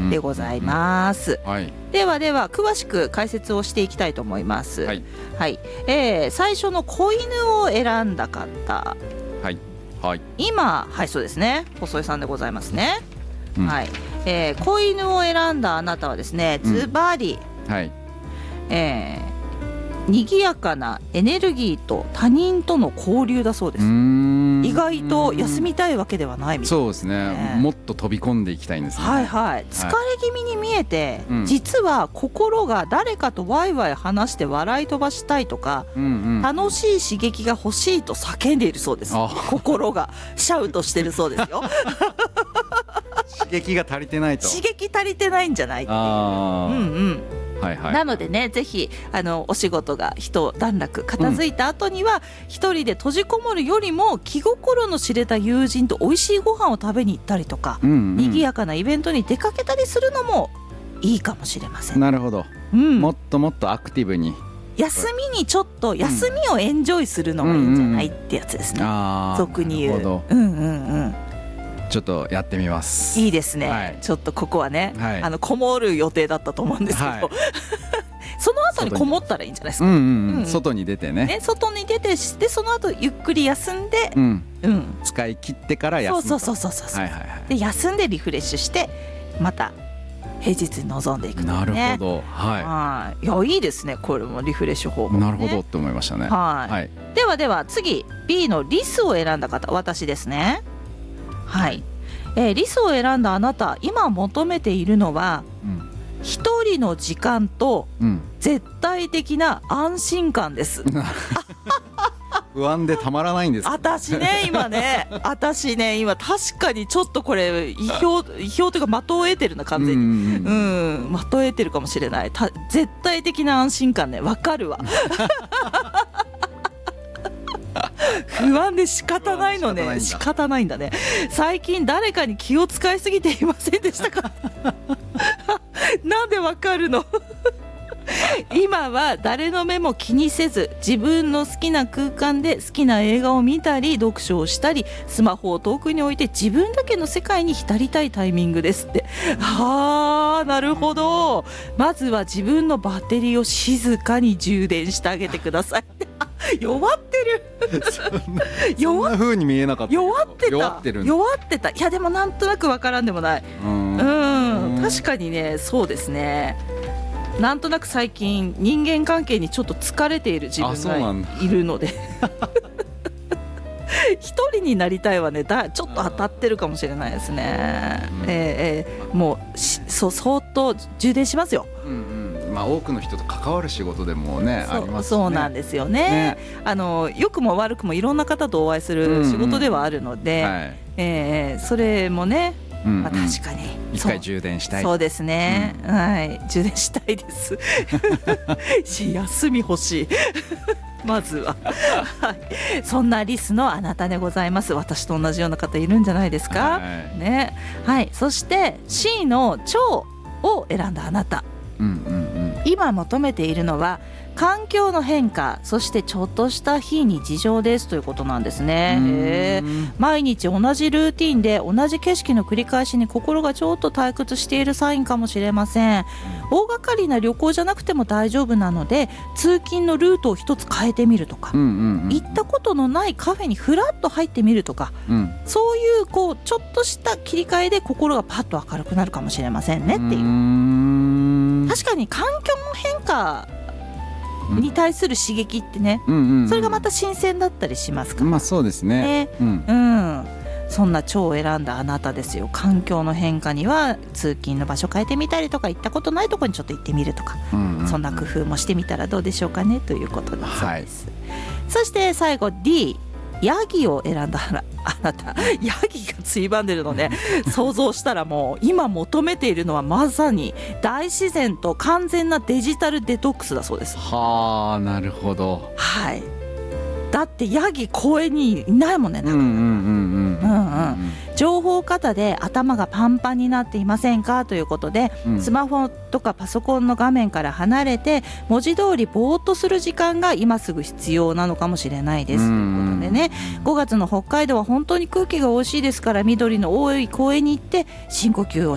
でございます、 はい、 では詳しく解説をしていきたいと思います。はい、はい、最初の子犬を選んだ方、 はいはい、 今、はい、そうですね、細井さんでございますね、はい、子犬を選んだあなたはですね、ズバリ、はい、賑やかなエネルギーと他人との交流だそうです。意外と休みたいわけではないみたいな、 そうですね、もっと飛び込んでいきたいんですね。 はいはい、疲れ気味に見えて、実は心が誰かとワイワイ話して笑い飛ばしたいとか、楽しい刺激が欲しいと叫んでいるそうです。心がシャウトしてるそうですよ刺激が足りてないと、 刺激足りてないんじゃないっていう、はいはい、なのでね、ぜひお仕事が一段落片付いた後には、一人で閉じこもるよりも気心の知れた友人と美味しいご飯を食べに行ったりとか、賑やかなイベントに出かけたりするのもいいかもしれません。 なるほど、もっともっとアクティブに、 休みにちょっと休みをエンジョイするのがいいんじゃないってやつですね、俗に言う。 ちょっとやってみます。 いいですね、はい、ちょっとここはね、はい、こもる予定だったと思うんですけど、はい、その後にこもったらいいんじゃないですか。 外に出て ね、 外に出て、でその後ゆっくり休んで、 使い切ってから休むと、 そう、で休んでリフレッシュしてまた平日に臨んでいくと、ね、 なるほど、はい、 いや、いいですね、これもリフレッシュ方法、ね、 なるほどって思いましたね。 はい、はい、では次 B のリスを選んだ方、私ですね。はい、リスを選んだあなた、今求めているのは、一人の時間と絶対的な安心感です、 不安でたまらないんです。 私ね今確かにちょっとこれ意表というか的を得てるな、完全に、的を得てるかもしれない。絶対的な安心感ね、わかるわ不安で仕方ないのね、仕方ないんだね。最近誰かに気を使いすぎていませんでしたかなんでわかるの今は誰の目も気にせず、自分の好きな空間で好きな映画を見たり読書をしたり、スマホを遠くに置いて自分だけの世界に浸りたいタイミングですって。なるほど、まずは自分のバッテリーを静かに充電してあげてください弱ってるそんな風に見えなかった。 弱ってた。いやでもなんとなくわからんでもない。確かにね、そうですね、なんとなく最近人間関係にちょっと疲れている自分がいるので一人になりたいはね、ちょっと当たってるかもしれないですね。もう相当充電しますよ。 多くの人と関わる仕事でもね、ありますね。 そうなんですよね。良くも悪くもいろんな方とお会いする仕事ではあるので、それもね、確かに一回充電したい。 そうですね、はい、充電したいです休み欲しいまずははい、そんなリスのあなたでございます。私と同じような方いるんじゃないですか、ね。はい、そして C の蝶を選んだあなた、今求めているのは環境の変化、そしてちょっとした非日常ですということなんですね。毎日同じルーティンで同じ景色の繰り返しに心がちょっと退屈しているサインかもしれません。大掛かりな旅行じゃなくても大丈夫なので、通勤のルートを一つ変えてみるとか、行ったことのないカフェにフラッと入ってみるとか、そういうちょっとした切り替えで心がパッと明るくなるかもしれませんねっていう。確かに環境の変化に対する刺激ってね、それがまた新鮮だったりしますから、 そうですね。 そんな蝶を選んだあなたですよ。環境の変化には通勤の場所変えてみたりとか、行ったことないところにちょっと行ってみるとか、そんな工夫もしてみたらどうでしょうかねということだそうです。そして最後 D、ヤギを選んだあなた、ヤギがついばんでるのね想像したら、もう今求めているのはまさに大自然と完全なデジタルデトックスだそうです。 なるほど。 はい、だってヤギ公園にいないもんね。情報過多で頭がパンパンになっていませんかということで、スマホとかパソコンの画面から離れて文字通りぼーっとする時間が今すぐ必要なのかもしれないですということでね。5月の北海道は本当に空気が美味しいですから、緑の多い公園に行って深呼吸を